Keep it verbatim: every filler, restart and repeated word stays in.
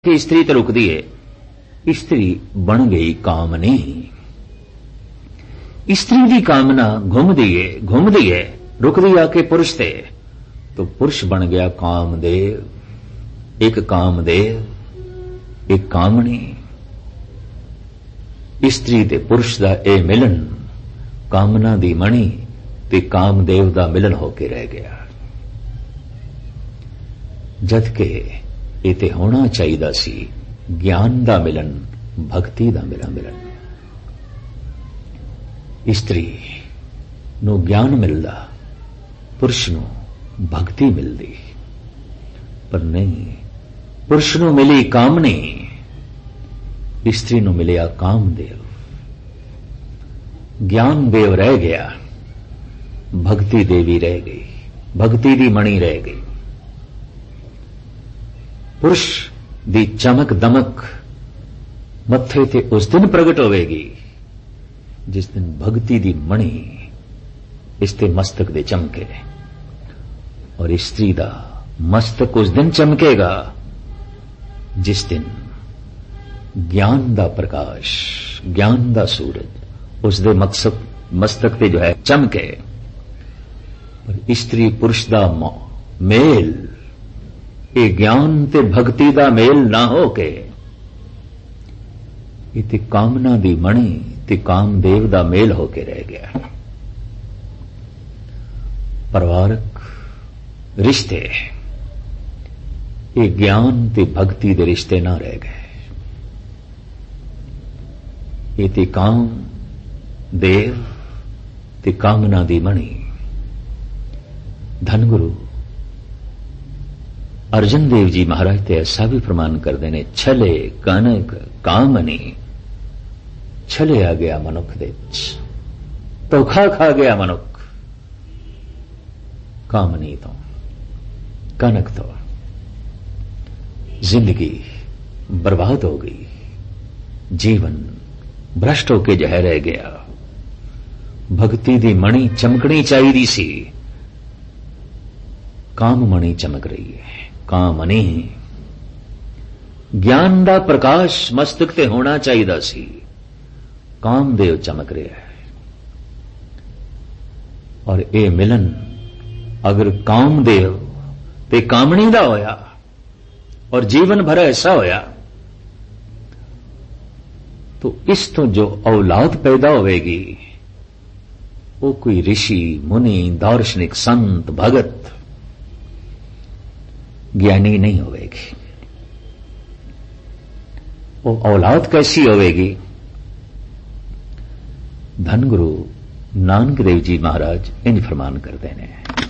कि स्त्री तो रुकती है, स्त्री बन गई कामनी। स्त्री की कामना घूमदी है घूमदी है रुकदी आके पुरुष ते, तो पुरुष बन गया कामदेव। एक कामदेव एक कामनी। स्त्री ते पुरुष दा ए मिलन कामना दी मणि ते कामदेव दा मिलन होके रह गया। जदकि ਇਹ ਤੇ ਹੋਣਾ ਚਾਹੀਦਾ ਸੀ ਗਿਆਨ ਦਾ ਮਿਲਨ, ਭਗਤੀ ਦਾ ਮਿਲਨ। ਇਸਤਰੀ ਨੂੰ ਗਿਆਨ ਮਿਲਦਾ, ਪੁਰਸ਼ ਨੂੰ ਭਗਤੀ ਮਿਲਦੀ। ਪਰ ਨਹੀਂ, ਪੁਰਸ਼ ਨੂੰ ਮਿਲੀ ਕਾਮਨੀ, ਇਸਤਰੀ ਨੂੰ ਮਿਲਿਆ ਕਾਮਦੇਵ। ਗਿਆਨ ਦੇਵ ਰਹਿ ਗਿਆ, ਭਗਤੀ ਦੇਵੀ ਰਹਿ ਗਈ, ਭਗਤੀ ਦੀ ਮਣੀ ਰਹਿ ਗਈ। पुरुष दी चमक दमक मत्थे ते उस दिन प्रगट होवेगी जिस दिन भगती दी मणि इसते मस्तक दे चमके, और स्त्री दा मस्तक उस दिन चमकेगा जिस दिन ज्ञान दा प्रकाश, ज्ञान दा सूरज उस दे मकसद मस्तक ते जो है चमके। पर स्त्री पुरुष दा मेल, ये ज्ञान ते भक्ति दा मेल ना हो के इते कामना दी मणि ते कामदेव दा मेल होके रह गया। परिवारक रिश्ते ये ज्ञान ते भक्ति दे रिश्ते ना रह गए। ये ते काम देव ते कामना दी मणि। धनगुरु अर्जन देव जी महाराज ते ऐसा भी प्रमाण करते हैं, छले कनक कामनी। छले आ गया मनुख दे, धोखा खा गया मनुख कामनी तो, कनक तो। जिंदगी बर्बाद हो गई, जीवन भ्रष्ट होके जह रह गया। भक्ति दी मणि चमकनी चाहिए सी, काम मणि चमक रही है। कामनी ज्ञान दा प्रकाश मस्तक ते होना चाहिए सी, कामदेव चमक रहा है। और ये मिलन अगर कामदेव ते कामनी दा होया और जीवन भर ऐसा होया, तो इस तो जो औलाद पैदा होगी वो कोई ऋषि मुनि दार्शनिक संत भगत ज्ञानी नहीं होगी। वो औलाद कैसी होगी? धनगुरु नानक देव जी महाराज इंज फरमान करते हैं,